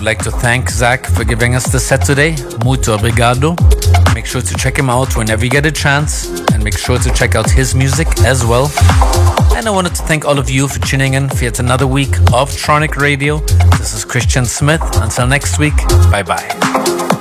would like to thank Zach for giving us the set today. Muito obrigado. Make sure to check him out whenever you get a chance, and make sure to check out his music as well. And I wanted to thank all of you for tuning in for yet another week of Tronic Radio. This is Christian Smith. Until next week, bye bye.